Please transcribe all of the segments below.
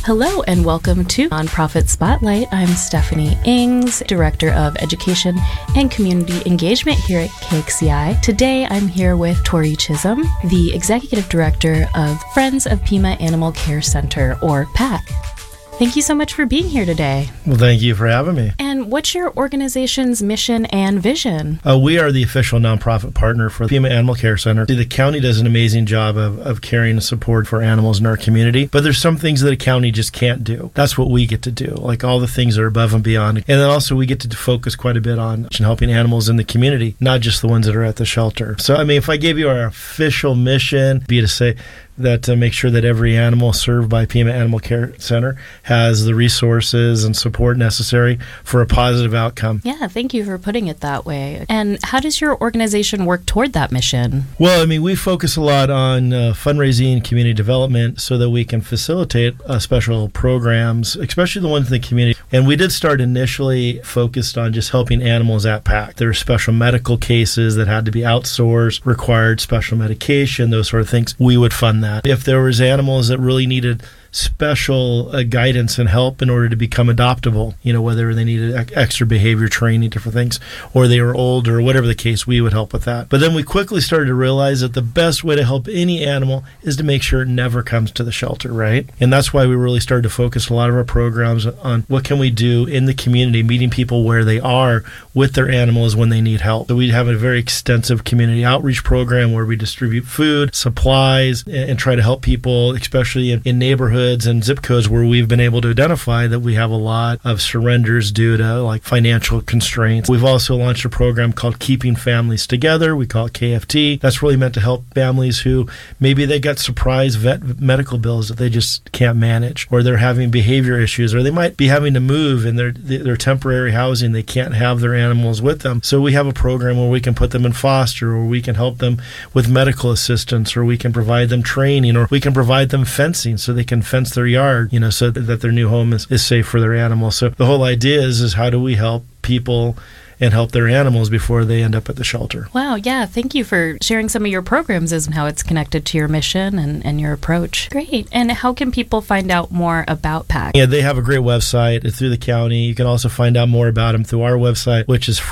Hello and welcome to Nonprofit Spotlight. I'm Stephanie Ings, Director of Education and Community Engagement here at KXCI. Today I'm here with Tori Chisholm, the Executive Director of Friends of Pima Animal Care Center, or PAC. Thank you so much for being here today. Well, thank you for having me. And what's your organization's mission and vision? We are the official nonprofit partner for Pima Animal Care Center. The county does an amazing job of caring and support for animals in our community, but there's some things that a county just can't do. That's what we get to do, like all the things that are above and beyond. And then also we get to focus quite a bit on helping animals in the community, not just the ones that are at the shelter. So, if I gave you our official mission, it'd be to say that to make sure that every animal served by Pima Animal Care Center has the resources and support necessary for a positive outcome. Yeah, thank you for putting it that way. And how does your organization work toward that mission? Well, we focus a lot on fundraising and community development so that we can facilitate special programs, especially the ones in the community. And we did start initially focused on just helping animals at PAC. There were special medical cases that had to be outsourced, required special medication, those sort of things. We would fund that. If there was animals that really needed special guidance and help in order to become adoptable, whether they needed extra behavior training, different things, or they were old or whatever the case, we would help with that. But then we quickly started to realize that the best way to help any animal is to make sure it never comes to the shelter, right? And that's why we really started to focus a lot of our programs on what can we do in the community, meeting people where they are with their animals when they need help. So we have a very extensive community outreach program where we distribute food, supplies, and try to help people, especially in neighborhoods and zip codes where we've been able to identify that we have a lot of surrenders due to financial constraints. We've also launched a program called Keeping Families Together. We call it KFT. That's really meant to help families who maybe they got surprise medical bills that they just can't manage, or they're having behavior issues, or they might be having to move in their temporary housing. They can't have their animals with them. So we have a program where we can put them in foster, or we can help them with medical assistance, or we can provide them training, or we can provide them fencing so they can fence their yard, so that their new home is safe for their animals. So the whole idea is how do we help people and help their animals before they end up at the shelter. Wow, yeah. Thank you for sharing some of your programs and how it's connected to your mission and your approach. Great. And how can people find out more about PAC? Yeah, they have a great website. It's through the county. You can also find out more about them through our website, which is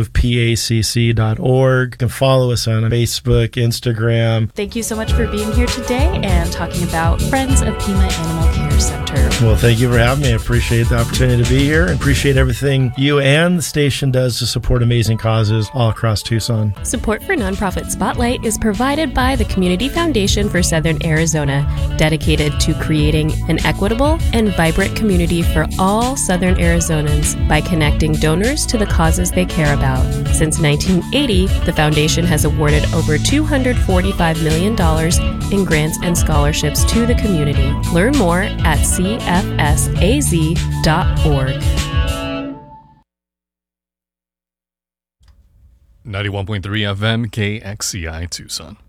friendsofpacc.org. You can follow us on Facebook, Instagram. Thank you so much for being here today and talking about Friends of Pima Animal Care Center. Well, thank you for having me. I appreciate the opportunity to be here and appreciate everything you and the station does to support amazing causes all across Tucson. Support for Nonprofit Spotlight is provided by the Community Foundation for Southern Arizona, dedicated to creating an equitable and vibrant community for all Southern Arizonans by connecting donors to the causes they care about. Since 1980, the foundation has awarded over $245 million in grants and scholarships to the community. Learn more at cfsaz.org. 91.3 FM KXCI Tucson.